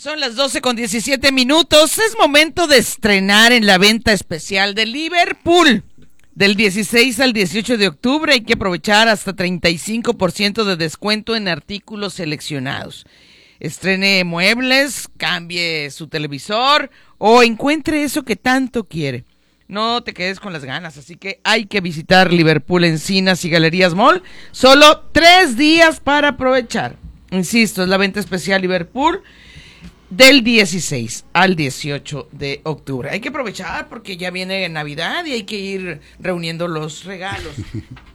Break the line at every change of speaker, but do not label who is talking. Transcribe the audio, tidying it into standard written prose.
Son las 12:17. Es momento de estrenar en la venta especial de Liverpool. Del 16 al 18 de octubre hay que aprovechar hasta 35% de descuento en artículos seleccionados. Estrene muebles, cambie su televisor o encuentre eso que tanto quiere. No te quedes con las ganas, así que hay que visitar Liverpool Encinas y Galerías Mall. Solo 3 días para aprovechar. Insisto, es la venta especial Liverpool del 16 al 18 de octubre. Hay que aprovechar porque ya viene Navidad y hay que ir reuniendo los regalos.